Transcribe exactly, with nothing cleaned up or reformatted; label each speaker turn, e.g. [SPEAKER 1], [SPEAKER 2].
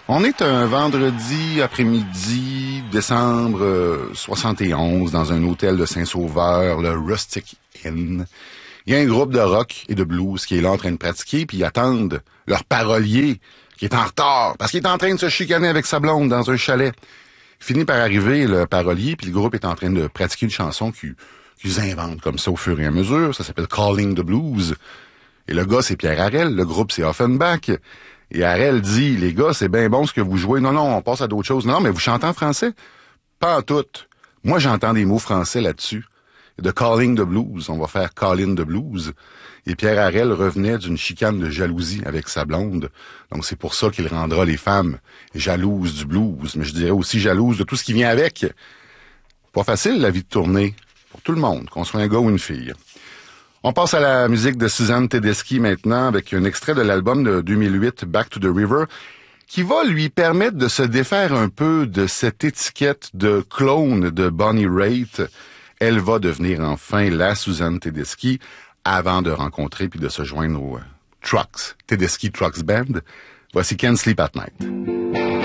[SPEAKER 1] On est un vendredi après-midi, décembre euh, soixante et onze, dans un hôtel de Saint-Sauveur, le Rustic Inn. Il y a un groupe de rock et de blues qui est là en train de pratiquer, puis ils attendent leur parolier qui est en retard, parce qu'il est en train de se chicaner avec sa blonde dans un chalet. Il finit par arriver, le parolier, puis le groupe est en train de pratiquer une chanson qu'ils qu'ils inventent comme ça au fur et à mesure. Ça s'appelle Calling the Blues. Et le gars, c'est Pierre Harel, le groupe, c'est Offenbach. Et Harel dit, les gars, c'est bien bon ce que vous jouez. Non, non, on passe à d'autres choses. Non, mais vous chantez en français? Pas en tout. Moi, j'entends des mots français là-dessus. De Calling the Blues, on va faire Calling the Blues. Et Pierre Harel revenait d'une chicane de jalousie avec sa blonde. Donc, c'est pour ça qu'il rendra les femmes jalouses du blues. Mais je dirais aussi jalouses de tout ce qui vient avec. Pas facile, la vie de tournée, pour tout le monde, qu'on soit un gars ou une fille. On passe à la musique de Suzanne Tedeschi maintenant, avec un extrait de l'album de deux mille huit, Back to the River, qui va lui permettre de se défaire un peu de cette étiquette de clone de Bonnie Raitt. Elle va devenir enfin la Suzanne Tedeschi avant de rencontrer puis de se joindre aux Trucks, Tedeschi Trucks Band. Voici Can't Sleep at Night.